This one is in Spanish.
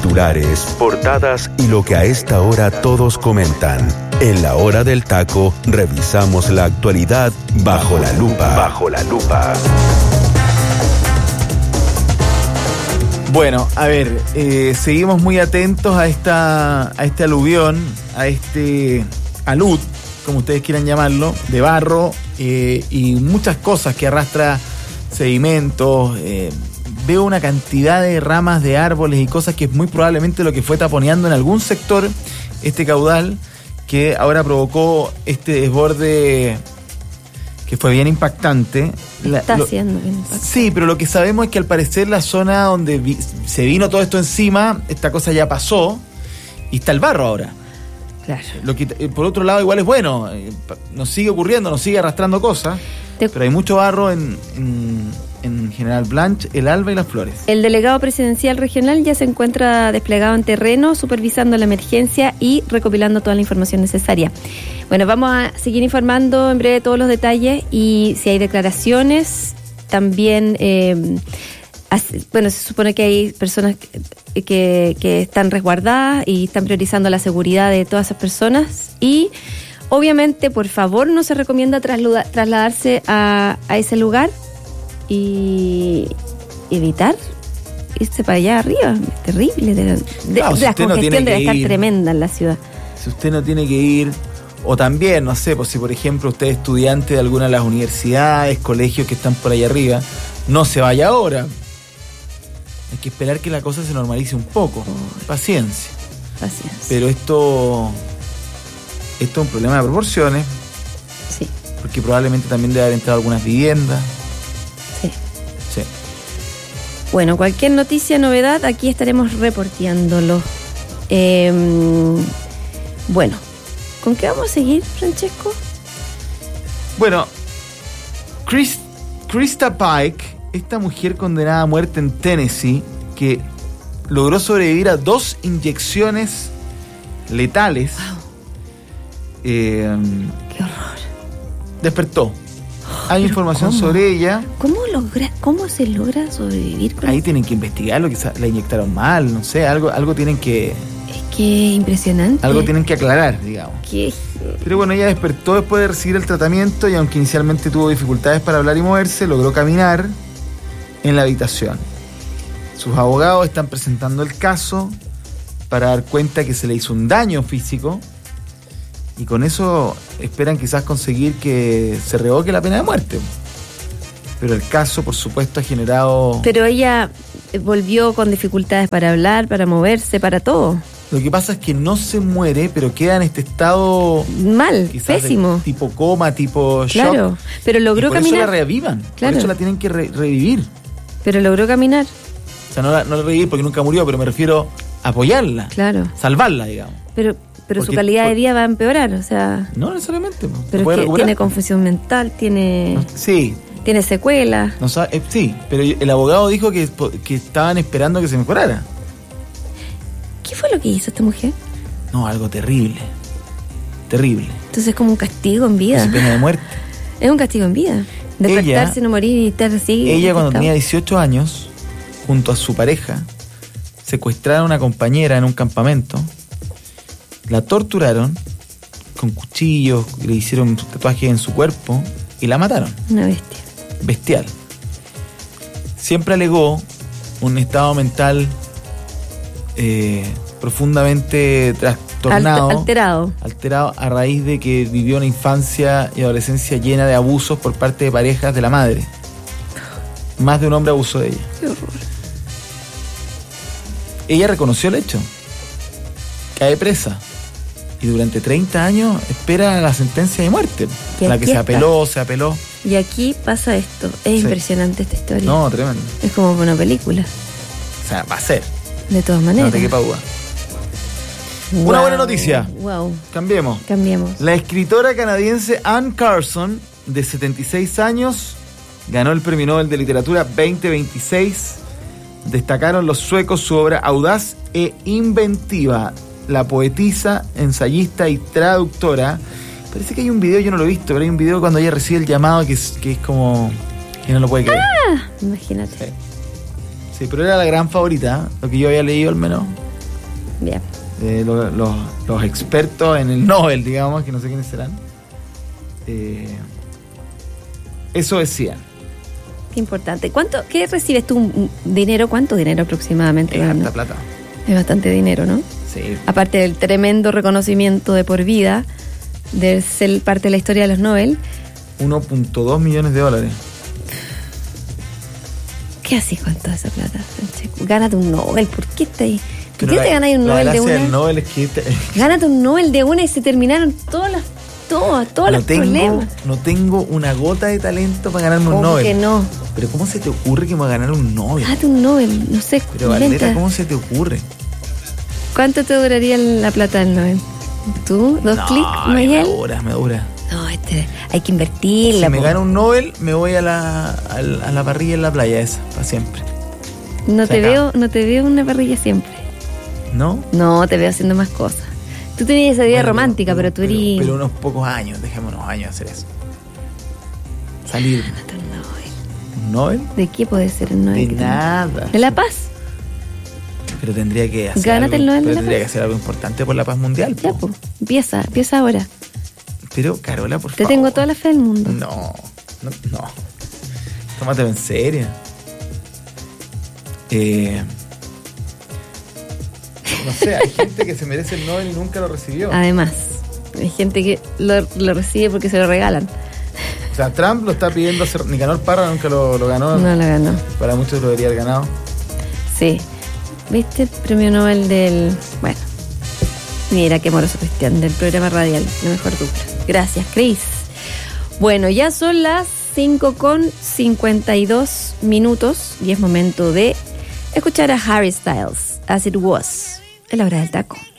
titulares, portadas y lo que a esta hora todos comentan. En la hora del taco, revisamos la actualidad bajo la lupa. Bajo la lupa. Bueno, a ver, seguimos muy atentos a este aluvión, a este alud, como ustedes quieran llamarlo, de barro y muchas cosas que arrastra sedimentos. Veo una cantidad de ramas de árboles y cosas que es muy probablemente lo que fue taponeando en algún sector este caudal que ahora provocó este desborde que fue bien impactante. Siendo bien impactante. Sí, pero lo que sabemos es que al parecer la zona donde se vino todo esto encima, esta cosa ya pasó y está el barro ahora. Claro. Lo que por otro lado igual es bueno, nos sigue ocurriendo, nos sigue arrastrando cosas, pero hay mucho barro en General Blanch, El Alba y Las Flores. El delegado presidencial regional ya se encuentra desplegado en terreno, supervisando la emergencia y recopilando toda la información necesaria. Bueno, vamos a seguir informando en breve todos los detalles y si hay declaraciones, también, se supone que hay personas que están resguardadas y están priorizando la seguridad de todas esas personas y obviamente, por favor, no se recomienda trasladarse a ese lugar y evitar irse para allá arriba. Es terrible. La congestión debe estar tremenda en la ciudad. Si usted no tiene que ir, o también, no sé, pues si por ejemplo usted es estudiante de alguna de las universidades, colegios que están por allá arriba, no se vaya ahora. Hay que esperar que la cosa se normalice un poco. Paciencia. Pero esto es un problema de proporciones. Sí. Porque probablemente también debe haber entrado algunas viviendas. Sí. Bueno, cualquier noticia, novedad, aquí estaremos reporteándolo. Bueno, ¿con qué vamos a seguir, Francesco? Bueno, Krista Pike, esta mujer condenada a muerte en Tennessee, que logró sobrevivir a 2 inyecciones letales. Wow. Qué horror. Despertó. Hay información sobre ella. ¿Cómo se logra sobrevivir con ahí eso? Tienen que investigarlo, quizás la inyectaron mal, no sé, algo tienen que... Es que impresionante. Algo tienen que aclarar, digamos. ¿Qué? Pero bueno, ella despertó después de recibir el tratamiento y aunque inicialmente tuvo dificultades para hablar y moverse, logró caminar en la habitación. Sus abogados están presentando el caso para dar cuenta que se le hizo un daño físico y con eso esperan quizás conseguir que se revoque la pena de muerte. Pero el caso, por supuesto, ha generado... Pero ella volvió con dificultades para hablar, para moverse, para todo. Lo que pasa es que no se muere, pero queda en este estado... mal, pésimo. Tipo coma, tipo shock. Claro, pero logró caminar. Por eso la reavivan, claro. Por eso la tienen que revivir. Pero logró caminar. O sea, no la revivir porque nunca murió, pero me refiero a apoyarla. Claro. Salvarla, digamos. Pero su calidad de vida va a empeorar, o sea... No necesariamente. Pero es que tiene confusión mental, tiene... Sí. Tiene secuelas. No sabe, sí, pero el abogado dijo que estaban esperando que se mejorara. ¿Qué fue lo que hizo esta mujer? No, algo terrible. Terrible. Entonces es como un castigo en vida. Es pena de muerte. Es un castigo en vida. Despertarse, no morir y estar así. Ella cuando tenía 18 años, junto a su pareja, secuestraron a una compañera en un campamento, la torturaron con cuchillos, le hicieron tatuajes en su cuerpo y la mataron. Una bestia. Bestial. Siempre alegó un estado mental profundamente trastornado, alterado a raíz de que vivió una infancia y adolescencia llena de abusos por parte de parejas de la madre. Más de un hombre abusó de ella. Qué horror. Ella reconoció el hecho. Cae presa. Y durante 30 años espera la sentencia de muerte. La que se apeló. Y aquí pasa esto. Es impresionante esta historia. No, tremendo. Es como una película. O sea, va a ser. De todas maneras. No te quepa duda. Wow. Una buena noticia. Wow. Cambiemos. La escritora canadiense Anne Carson, de 76 años, ganó el Premio Nobel de Literatura 2026. Destacaron los suecos su obra audaz e inventiva. La poetisa, ensayista y traductora. Parece que hay un video, yo no lo he visto, pero hay un video cuando ella recibe el llamado que es como... que no lo puede creer. Imagínate. Sí, pero era la gran favorita, lo que yo había leído al menos. Bien. Los expertos en el Nobel, digamos, que no sé quiénes serán. Eso decían. Qué importante. ¿Qué recibes tú dinero? ¿Cuánto dinero aproximadamente? Es harta plata. Es bastante dinero, ¿no? Sí. Aparte del tremendo reconocimiento de por vida, de ser parte de la historia de los Nobel. 1.2 millones de dólares. ¿Qué haces con toda esa plata, Francesco? Gánate un Nobel. ¿Por qué estás ahí? ¿Por qué Pero te ganáis un Nobel de una? El Nobel es que Gánate un Nobel de una y se terminaron todos los problemas. No tengo una gota de talento para ganarme un Nobel. ¿Cómo que no? Pero ¿cómo se te ocurre que me voy a ganar un Nobel? Date un Nobel, no sé. Pero Valdera, ¿cómo se te ocurre? ¿Cuánto te duraría la plata del Nobel? ¿Tú? ¿2 clics? Me dura. No, hay que invertirla. Si me gano un Nobel, me voy a la parrilla en la playa esa, para siempre. No te veo en una parrilla siempre. ¿No? No, te veo haciendo más cosas. Tú tenías esa vida romántica, pero tú eres... Pero unos pocos años, dejemos unos años hacer eso. Salir. Gánate un Nobel. ¿Un Nobel? ¿De qué puede ser el Nobel? De nada. ¿De la paz? Pero tendría que hacer Gánate el Nobel de la tendría paz. que hacer algo importante por la paz mundial. Ya, pues. Empieza ahora. Pero, Carola, por Te favor. tengo toda la fe del mundo. No. Tómatelo en serio. No sé, hay gente que se merece el Nobel y nunca lo recibió. Además, hay gente que lo recibe porque se lo regalan. O sea, Trump lo está pidiendo hacer. Nicanor Parra nunca lo ganó. No lo ganó. Para muchos lo debería haber ganado. Sí. ¿Viste el premio Nobel del... Bueno, mira qué amoroso Cristian, del programa radial, La Mejor Dupla. Gracias, Cris. Bueno, ya son las 5:52 y es momento de escuchar a Harry Styles, As It Was, en la hora del taco.